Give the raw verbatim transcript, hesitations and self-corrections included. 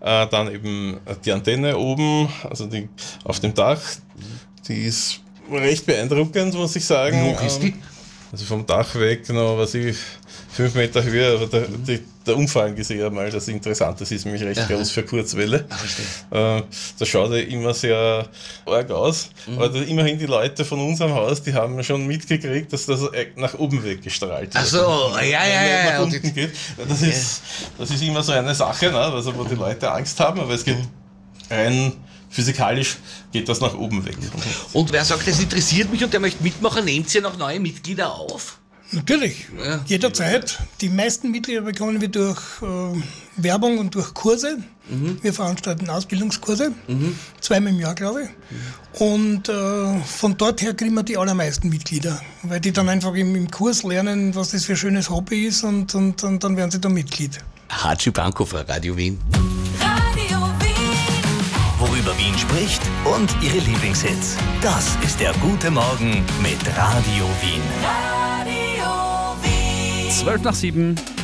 Äh, dann eben die Antenne oben, also die auf dem Dach, die ist recht beeindruckend, muss ich sagen. Wie hoch ist die? Also vom Dach weg noch, was ich, fünf Meter Höhe, aber der, die, der Umfang ist eher mal das Interessante, das ist nämlich recht Aha. groß für Kurzwelle. Ach, äh, das schaut ja immer sehr arg aus, mhm. aber das, immerhin die Leute von unserem Haus, die haben schon mitgekriegt, dass das nach oben weggestrahlt wird. Ach so, ja, ja, ja. Nach ja. unten geht. Das, ist, das ist immer so eine Sache, ne? Also wo die Leute Angst haben, aber es geht rein physikalisch geht das nach oben weg. Und wer sagt, das interessiert mich und der möchte mitmachen, nehmt ihr noch neue Mitglieder auf? Natürlich, Ja. jederzeit. Die meisten Mitglieder bekommen wir durch äh, Werbung und durch Kurse. Mhm. Wir veranstalten Ausbildungskurse, mhm. zweimal im Jahr, glaube ich. Und äh, von dort her kriegen wir die allermeisten Mitglieder, weil die dann einfach im, im Kurs lernen, was das für ein schönes Hobby ist und, und, und dann werden sie dann Mitglied. Hatschi Banko für Radio Wien. Radio Wien. Worüber Wien spricht und ihre Lieblingshits. Das ist der Gute Morgen mit Radio Wien. Radio Wien. zwölf nach sieben.